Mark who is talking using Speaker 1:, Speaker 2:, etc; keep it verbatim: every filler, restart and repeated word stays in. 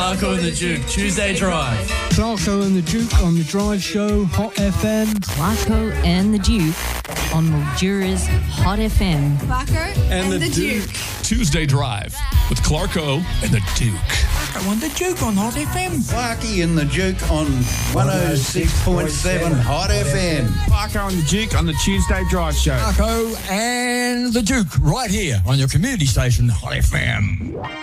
Speaker 1: Clarko and the Duke, Tuesday Drive.
Speaker 2: Clarko and the Duke on the Drive Show, Hot F M.
Speaker 3: Clarko and the Duke on Mildura's Hot F M.
Speaker 4: Clarko and, and the, the Duke.
Speaker 5: Duke. Tuesday Drive with Clarko and the Duke.
Speaker 6: Clarko and the Duke on Hot F M.
Speaker 7: Clarky and the Duke on one oh six point seven Hot F M.
Speaker 8: Clarko and the Duke on the Tuesday Drive Show.
Speaker 6: Clarko and the Duke right here on your community station, Hot F M.